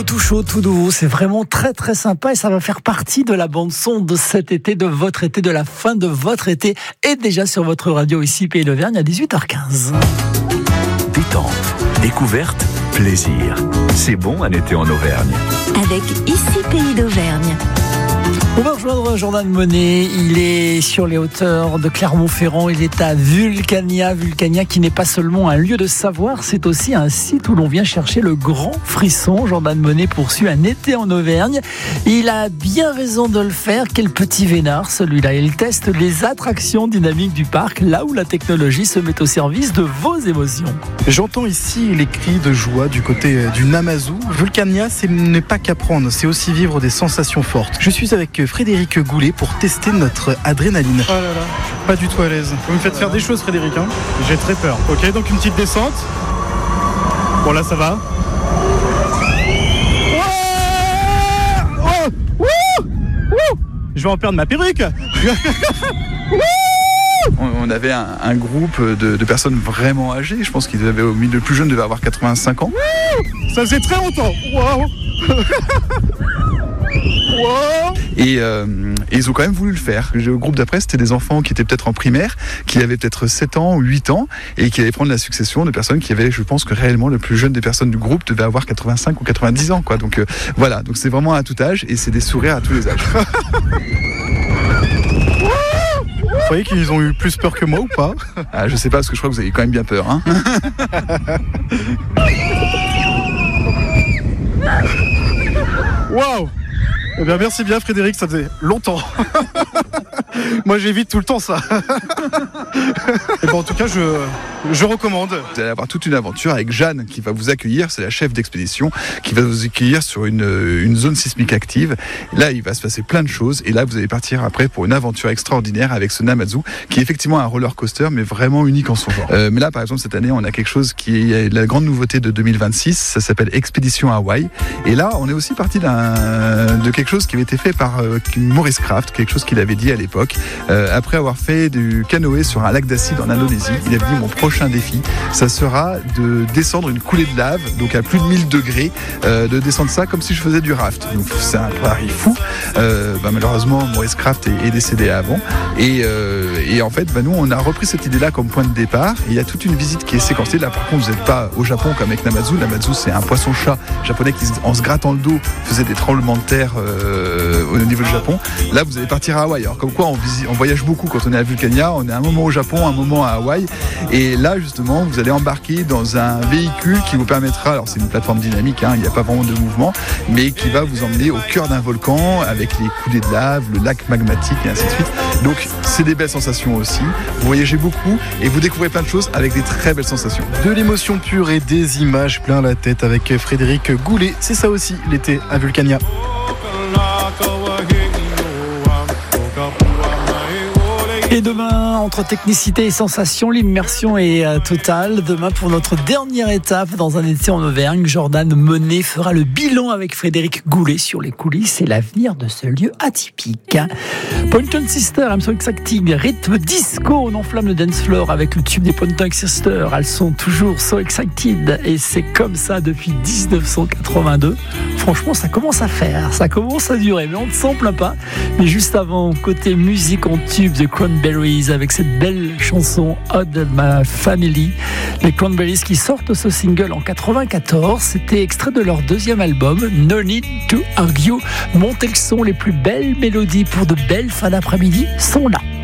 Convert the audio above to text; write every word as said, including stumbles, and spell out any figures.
Tout chaud, tout nouveau, c'est vraiment très très sympa et ça va faire partie de la bande son de cet été, de votre été, de la fin de votre été et déjà sur votre radio ici Pays d'Auvergne à dix-huit heures quinze. Détente, découverte, plaisir. C'est bon un été en Auvergne. Avec ici Pays d'Auvergne. On va rejoindre Jordan Monet, il est sur les hauteurs de Clermont-Ferrand, il est à Vulcania, Vulcania qui n'est pas seulement un lieu de savoir, c'est aussi un site où l'on vient chercher le grand frisson. Jordan Monet poursuit un été en Auvergne, il a bien raison de le faire, quel petit vénard celui-là, il teste les attractions dynamiques du parc, là où la technologie se met au service de vos émotions. J'entends ici les cris de joie du côté du Namazou. Vulcania, ce n'est pas qu'apprendre, c'est aussi vivre des sensations fortes. Je suis avec Frédéric Goulet pour tester notre adrénaline. Oh là là, je suis pas du tout à l'aise. Vous me faites faire des choses, Frédéric, hein. J'ai très peur. Ok, donc une petite descente. Bon là ça va. Oh, oh, ouh, ouh. Je vais en perdre ma perruque. On avait un, un groupe de, de personnes vraiment âgées. Je pense qu'ils avaient, au milieu le plus jeune devait avoir quatre-vingt-cinq ans. Ça faisait très longtemps. Wow. Wow. Et, euh, et ils ont quand même voulu le faire. Le groupe d'après, c'était des enfants qui étaient peut-être en primaire, qui avaient peut-être sept ans ou huit ans, et qui allaient prendre la succession de personnes qui avaient, je pense que réellement, le plus jeune des personnes du groupe devait avoir quatre-vingt-cinq ou quatre-vingt-dix ans, quoi. Donc euh, voilà, donc c'est vraiment à tout âge, et c'est des sourires à tous les âges. Vous croyez qu'ils ont eu plus peur que moi ou pas? Ah, je sais pas, parce que je crois que vous avez quand même bien peur, hein. Waouh! Eh bien, merci bien, Frédéric, ça faisait longtemps. Moi, j'évite tout le temps ça. Et bon, en tout cas, je, je recommande. Vous allez avoir toute une aventure avec Jeanne qui va vous accueillir, c'est la chef d'expédition, qui va vous accueillir sur une, une zone sismique active. Là, il va se passer plein de choses. Et là, vous allez partir après pour une aventure extraordinaire avec ce Namazou, qui est effectivement un roller coaster, mais vraiment unique en son genre. Euh, mais là, par exemple, cette année, on a quelque chose qui est la grande nouveauté de deux mille vingt-six. Ça s'appelle Expédition Hawaï. Et là, on est aussi parti d'un, de quelque chose qui avait été fait par euh, Maurice Kraft, quelque chose qu'il avait dit à l'époque. Euh, après avoir fait du canoë sur un lac d'acide en Indonésie, il avait dit mon prochain défi, ça sera de descendre une coulée de lave, donc à plus de mille degrés, euh, de descendre ça comme si je faisais du raft. Donc c'est un pari fou. Euh, bah, malheureusement, Maurice Kraft est, est décédé avant. Et, euh, et en fait, bah, nous, on a repris cette idée-là comme point de départ. Et il y a toute une visite qui est séquencée. Là, par contre, vous n'êtes pas au Japon comme avec Namazou. Namazou, c'est un poisson-chat japonais qui, en se grattant le dos, faisait des tremblements de terre euh, au niveau du Japon. Là, vous allez partir à Hawaï. Alors, comme quoi, on, visite, on voyage beaucoup quand on est à Vulcania. On est un moment au Japon, un moment à Hawaï. Et là, justement, vous allez embarquer dans un véhicule qui vous permettra, alors c'est une plateforme dynamique, hein, il n'y a pas vraiment de mouvement, mais qui va vous emmener au cœur d'un volcan avec les coulées de lave, le lac magmatique et ainsi de suite. Donc, c'est des belles sensations aussi. Vous voyagez beaucoup et vous découvrez plein de choses avec des très belles sensations. De l'émotion pure et des images plein la tête avec Frédéric Goulet. C'est ça aussi l'été à Vulcania. Et demain, entre technicité et sensation, l'immersion est euh, totale. Demain, pour notre dernière étape dans un été en Auvergne, Jordan Monet fera le bilan avec Frédéric Goulet sur les coulisses et l'avenir de ce lieu atypique. Pointer Sister, I'm So Excited, rythme disco, on enflamme le dance floor avec le tube des Pointer Sisters. Elles sont toujours so excited et c'est comme ça depuis dix-neuf cent quatre-vingt-deux. Franchement, ça commence à faire, ça commence à durer, mais on ne s'en plaint pas. Mais juste avant, côté musique en tube, The Cranberries avec cette belle chanson Odd My Family. Les Cranberries qui sortent ce single en quatre-vingt-quatorze, c'était extrait de leur deuxième album No Need to Argue. Montez le son, les plus belles mélodies pour de belles fins d'après-midi sont là.